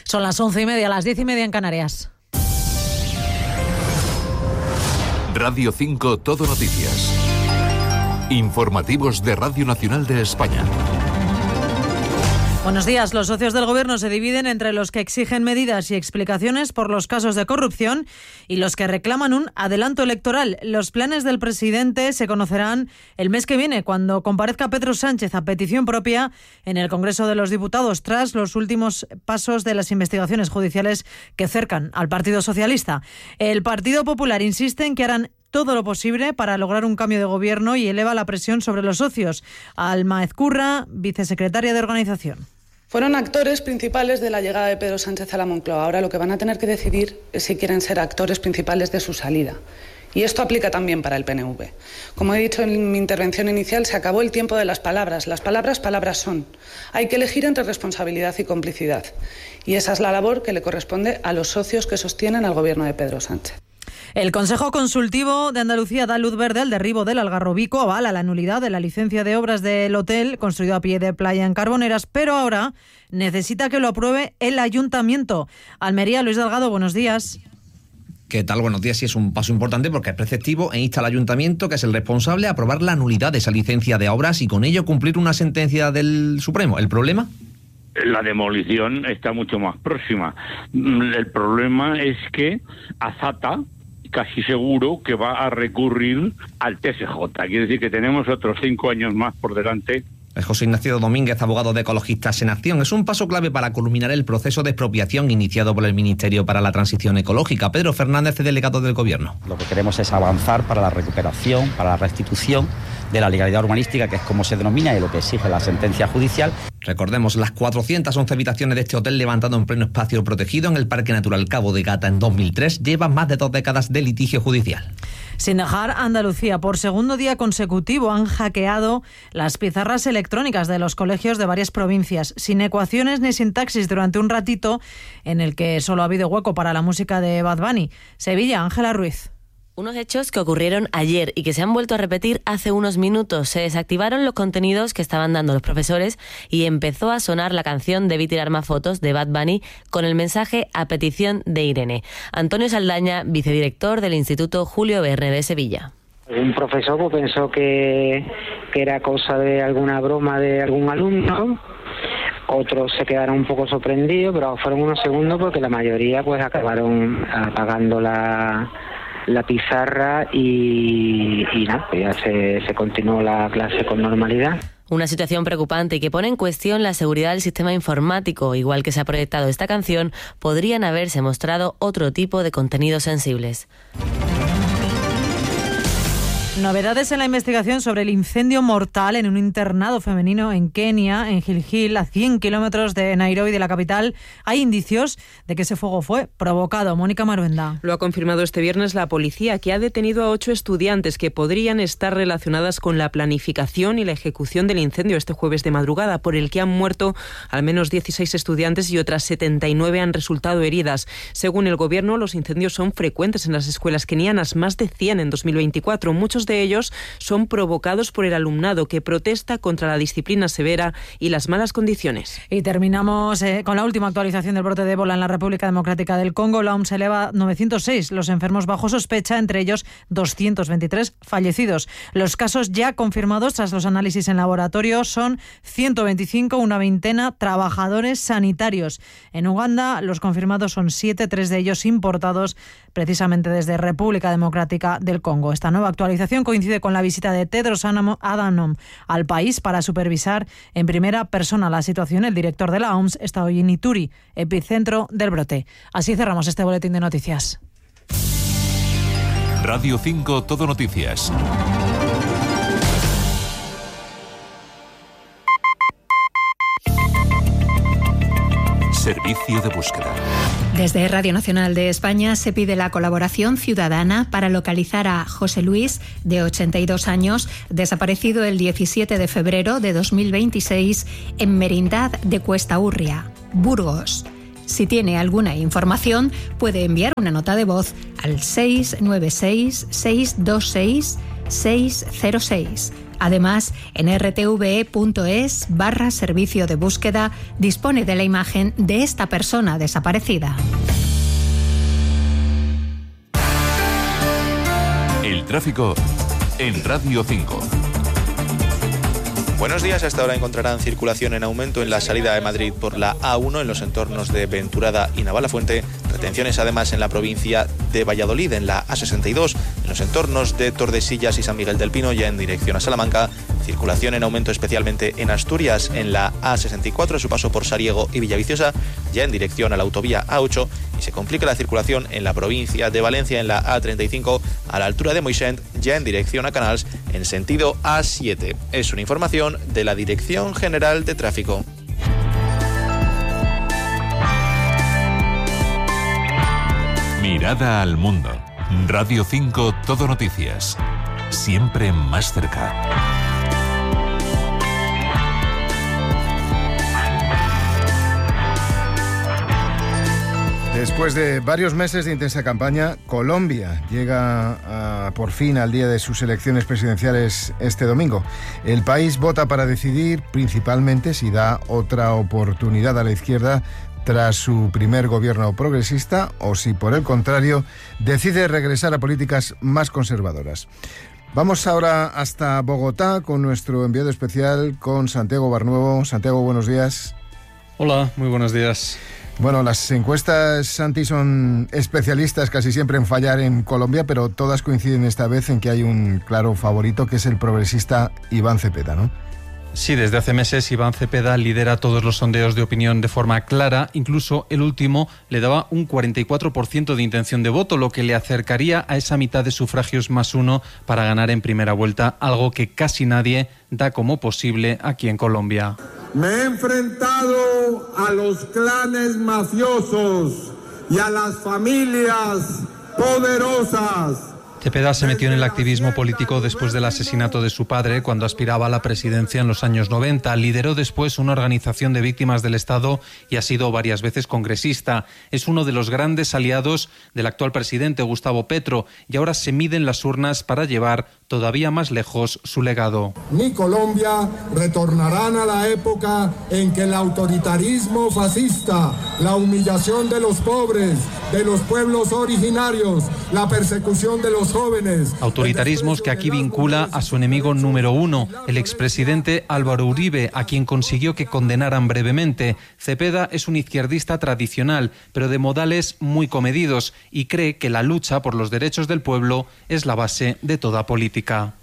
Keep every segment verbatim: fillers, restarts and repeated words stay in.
Son las once y media, las diez y media en Canarias. Radio cinco Todo Noticias. Informativos de Radio Nacional de España. Buenos días. Los socios del Gobierno se dividen entre los que exigen medidas y explicaciones por los casos de corrupción y los que reclaman un adelanto electoral. Los planes del presidente se conocerán el mes que viene, cuando comparezca Pedro Sánchez a petición propia en el Congreso de los Diputados, tras los últimos pasos de las investigaciones judiciales que cercan al Partido Socialista. El Partido Popular insiste en que harán todo lo posible para lograr un cambio de gobierno y eleva la presión sobre los socios. Alma Ezcurra, vicesecretaria de Organización. Fueron actores principales de la llegada de Pedro Sánchez a la Moncloa. Ahora lo que van a tener que decidir es si quieren ser actores principales de su salida. Y esto aplica también para el P N V. Como he dicho en mi intervención inicial, se acabó el tiempo de las palabras. Las palabras, palabras son. Hay que elegir entre responsabilidad y complicidad. Y esa es la labor que le corresponde a los socios que sostienen al gobierno de Pedro Sánchez. El Consejo Consultivo de Andalucía da luz verde al derribo del Algarrobico, avala la nulidad de la licencia de obras del hotel construido a pie de playa en Carboneras, pero ahora necesita que lo apruebe el Ayuntamiento. Almería, Luis Delgado, buenos días. ¿Qué tal? Buenos días. Sí, es un paso importante porque es preceptivo e insta al Ayuntamiento, que es el responsable, a aprobar la nulidad de esa licencia de obras y con ello cumplir una sentencia del Supremo. ¿El problema? La demolición está mucho más próxima. El problema es que Azata casi seguro que va a recurrir al T S J. Quiere decir que tenemos otros cinco años más por delante. Es José Ignacio Domínguez, abogado de Ecologistas en Acción. Es un paso clave para culminar el proceso de expropiación iniciado por el Ministerio para la Transición Ecológica. Pedro Fernández, delegado del Gobierno. Lo que queremos es avanzar para la recuperación, para la restitución de la legalidad urbanística, que es como se denomina y lo que exige la sentencia judicial. Recordemos las cuatrocientas once habitaciones de este hotel, levantado en pleno espacio protegido en el Parque Natural Cabo de Gata en dos mil tres, lleva más de dos décadas de litigio judicial. Sin dejar Andalucía, por segundo día consecutivo han hackeado las pizarras electrónicas de los colegios de varias provincias, sin ecuaciones ni sintaxis, durante un ratito en el que solo ha habido hueco para la música de Bad Bunny. Sevilla, Ángela Ruiz. Unos hechos que ocurrieron ayer y que se han vuelto a repetir hace unos minutos. Se desactivaron los contenidos que estaban dando los profesores y empezó a sonar la canción Debí tirar más fotos de Bad Bunny con el mensaje a petición de Irene. Antonio Saldaña, vicedirector del Instituto Julio Verne de Sevilla. Un profesor pues, pensó que, que era cosa de alguna broma de algún alumno. Otros se quedaron un poco sorprendidos, pero fueron unos segundos porque la mayoría pues acabaron apagando la... la pizarra y, y nada, pues ya se, se continuó la clase con normalidad. Una situación preocupante y que pone en cuestión la seguridad del sistema informático. Igual que se ha proyectado esta canción, podrían haberse mostrado otro tipo de contenidos sensibles. Novedades en la investigación sobre el incendio mortal en un internado femenino en Kenia, en Gilgil, a cien kilómetros de Nairobi, de la capital. Hay indicios de que ese fuego fue provocado. Mónica Maruenda. Lo ha confirmado este viernes la policía, que ha detenido a ocho estudiantes que podrían estar relacionadas con la planificación y la ejecución del incendio este jueves de madrugada, por el que han muerto al menos dieciséis estudiantes y otras setenta y nueve han resultado heridas. Según el gobierno, los incendios son frecuentes en las escuelas kenianas, más de cien en dos mil veinticuatro. Muchos de ellos son provocados por el alumnado, que protesta contra la disciplina severa y las malas condiciones. Y terminamos eh, con la última actualización del brote de ébola en la República Democrática del Congo. La O M S eleva a novecientos seis los enfermos bajo sospecha, entre ellos doscientos veintitrés fallecidos. Los casos ya confirmados tras los análisis en laboratorio son ciento veinticinco, una veintena trabajadores sanitarios. En Uganda los confirmados son siete, tres de ellos importados precisamente desde República Democrática del Congo. Esta nueva actualización coincide con la visita de Tedros Adhanom al país para supervisar en primera persona la situación. El director de la O M S está hoy en Ituri, epicentro del brote. Así cerramos este boletín de noticias. Radio cinco Todo Noticias. Servicio de búsqueda. Desde Radio Nacional de España se pide la colaboración ciudadana para localizar a José Luis, de ochenta y dos años, desaparecido el diecisiete de febrero de dos mil veintiséis en Merindad de Cuesta Urria, Burgos. Si tiene alguna información, puede enviar una nota de voz al seis nueve seis, seis dos seis, seis cero seis. Además, en r t v e punto es barra servicio de búsqueda dispone de la imagen de esta persona desaparecida. El tráfico en Radio cinco. Buenos días, hasta ahora encontrarán circulación en aumento en la salida de Madrid por la A uno en los entornos de Venturada y Navalafuente, retenciones además en la provincia de Valladolid en la A sesenta y dos, en los entornos de Tordesillas y San Miguel del Pino ya en dirección a Salamanca, circulación en aumento especialmente en Asturias en la A sesenta y cuatro a su paso por Sariego y Villaviciosa, ya en dirección a la autovía A ocho, y se complica la circulación en la provincia de Valencia en la A treinta y cinco a la altura de Moixent, ya en dirección a Canals en sentido A siete. Es una información de la Dirección General de Tráfico. Mirada al mundo. Radio cinco Todo Noticias. Siempre más cerca. Después de varios meses de intensa campaña, Colombia llega a, por fin al día de sus elecciones presidenciales este domingo. El país vota para decidir principalmente si da otra oportunidad a la izquierda tras su primer gobierno progresista o si, por el contrario, decide regresar a políticas más conservadoras. Vamos ahora hasta Bogotá con nuestro enviado especial, con Santiago Barnuevo. Santiago, buenos días. Hola, muy buenos días. Bueno, las encuestas, Santi, son especialistas casi siempre en fallar en Colombia, pero todas coinciden esta vez en que hay un claro favorito, que es el progresista Iván Cepeda, ¿no? Sí, desde hace meses Iván Cepeda lidera todos los sondeos de opinión de forma clara. Incluso el último le daba un cuarenta y cuatro por ciento de intención de voto, lo que le acercaría a esa mitad de sufragios más uno para ganar en primera vuelta, algo que casi nadie da como posible aquí en Colombia. Me he enfrentado a los clanes mafiosos y a las familias poderosas. Cepeda se metió en el activismo político después del asesinato de su padre, cuando aspiraba a la presidencia en los años noventa. Lideró después una organización de víctimas del Estado y ha sido varias veces congresista. Es uno de los grandes aliados del actual presidente, Gustavo Petro, y ahora se mide en las urnas para llevar todavía más lejos su legado. Ni Colombia retornarán a la época en que el autoritarismo fascista, la humillación de los pobres, de los pueblos originarios, la persecución de los jóvenes. Autoritarismos que aquí vincula a su enemigo número uno, el expresidente Álvaro Uribe, a quien consiguió que condenaran brevemente. Cepeda es un izquierdista tradicional, pero de modales muy comedidos, y cree que la lucha por los derechos del pueblo es la base de toda política.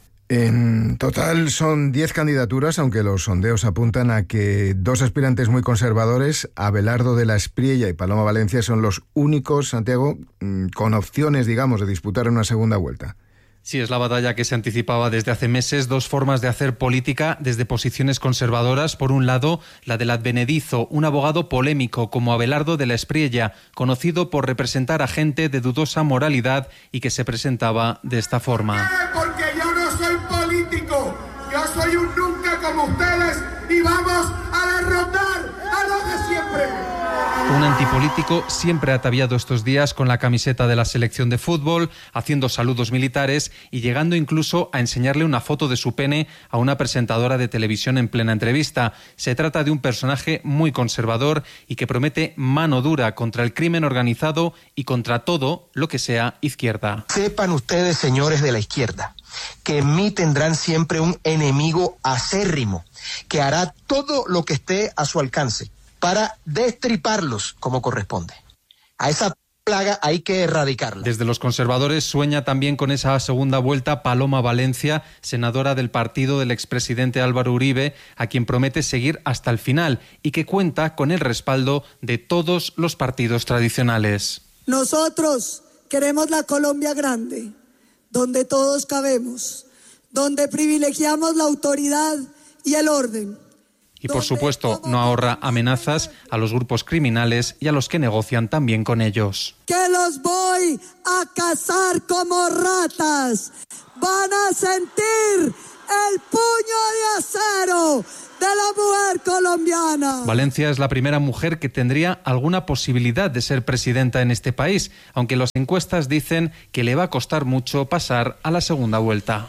En total son diez candidaturas, aunque los sondeos apuntan a que dos aspirantes muy conservadores, Abelardo de la Espriella y Paloma Valencia, son los únicos, Santiago, con opciones, digamos, de disputar una segunda vuelta. Sí, es la batalla que se anticipaba desde hace meses, dos formas de hacer política desde posiciones conservadoras. Por un lado, la del advenedizo, un abogado polémico como Abelardo de la Espriella, conocido por representar a gente de dudosa moralidad y que se presentaba de esta forma. Porque yo no soy político, yo soy un nunca como ustedes y vamos a derrotar a los de siempre. Un antipolítico siempre ataviado estos días con la camiseta de la selección de fútbol, haciendo saludos militares y llegando incluso a enseñarle una foto de su pene a una presentadora de televisión en plena entrevista. Se trata de un personaje muy conservador y que promete mano dura contra el crimen organizado y contra todo lo que sea izquierda. Sepan ustedes, señores de la izquierda, que en mí tendrán siempre un enemigo acérrimo que hará todo lo que esté a su alcance para destriparlos como corresponde. A esa plaga hay que erradicarla. Desde los conservadores sueña también con esa segunda vuelta Paloma Valencia, senadora del partido del expresidente Álvaro Uribe, a quien promete seguir hasta el final y que cuenta con el respaldo de todos los partidos tradicionales. Nosotros queremos la Colombia grande, donde todos cabemos, donde privilegiamos la autoridad y el orden. Y por supuesto no ahorra amenazas a los grupos criminales y a los que negocian también con ellos. Que los voy a cazar como ratas. Van a sentir el puño de acero de la mujer colombiana. Valencia es la primera mujer que tendría alguna posibilidad de ser presidenta en este país, aunque las encuestas dicen que le va a costar mucho pasar a la segunda vuelta.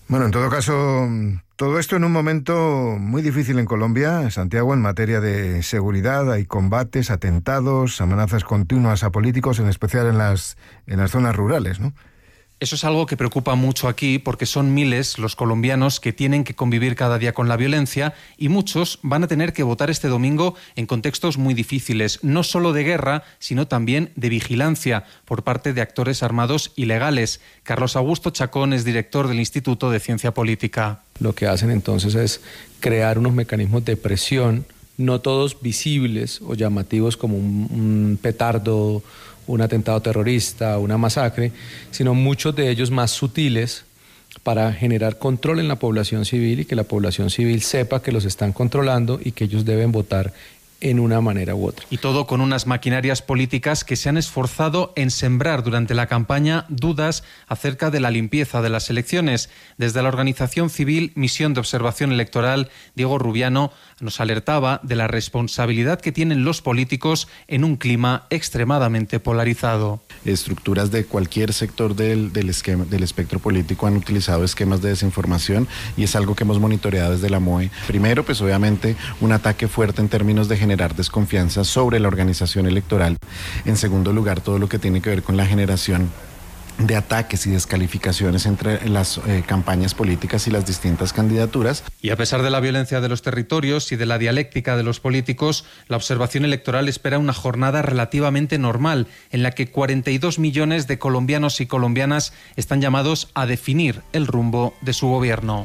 Bueno, en todo caso, todo esto en un momento muy difícil en Colombia, Santiago, en materia de seguridad. Hay combates, atentados, amenazas continuas a políticos, en especial en las, en las zonas rurales, ¿no? Eso es algo que preocupa mucho aquí porque son miles los colombianos que tienen que convivir cada día con la violencia y muchos van a tener que votar este domingo en contextos muy difíciles, no solo de guerra, sino también de vigilancia por parte de actores armados ilegales. Carlos Augusto Chacón es director del Instituto de Ciencia Política. Lo que hacen entonces es crear unos mecanismos de presión, no todos visibles o llamativos como un, un petardo, un atentado terrorista, una masacre, sino muchos de ellos más sutiles para generar control en la población civil y que la población civil sepa que los están controlando y que ellos deben votar en una manera u otra. Y todo con unas maquinarias políticas que se han esforzado en sembrar durante la campaña dudas acerca de la limpieza de las elecciones. Desde la organización civil Misión de Observación Electoral, Diego Rubiano nos alertaba de la responsabilidad que tienen los políticos en un clima extremadamente polarizado. Estructuras de cualquier sector del, del, esquema, del espectro político han utilizado esquemas de desinformación y es algo que hemos monitoreado desde la M O E. Primero, pues obviamente un ataque fuerte en términos de generar desconfianza sobre la organización electoral. En segundo lugar, todo lo que tiene que ver con la generación de ataques y descalificaciones entre las eh, campañas políticas y las distintas candidaturas. Y a pesar de la violencia de los territorios y de la dialéctica de los políticos, la observación electoral espera una jornada relativamente normal, en la que cuarenta y dos millones de colombianos y colombianas están llamados a definir el rumbo de su gobierno.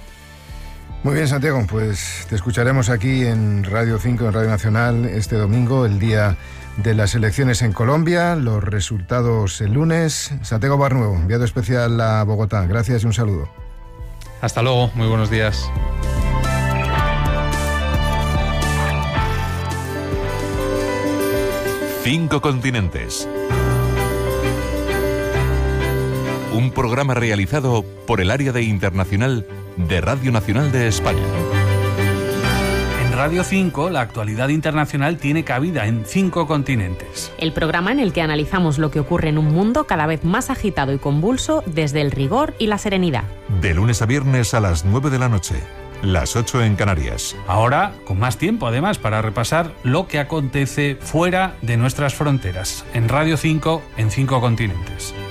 Muy bien, Santiago, pues te escucharemos aquí en Radio cinco, en Radio Nacional, este domingo, el día de las elecciones en Colombia, los resultados el lunes. Santiago Barnuevo, enviado especial a Bogotá. Gracias y un saludo. Hasta luego, muy buenos días. Cinco continentes. Un programa realizado por el área de internacional de Radio Nacional de España. En Radio cinco, la actualidad internacional tiene cabida en cinco continentes. El programa en el que analizamos lo que ocurre en un mundo cada vez más agitado y convulso desde el rigor y la serenidad. De lunes a viernes a las nueve de la noche, las ocho en Canarias. Ahora, con más tiempo además para repasar lo que acontece fuera de nuestras fronteras. En Radio cinco, en cinco continentes.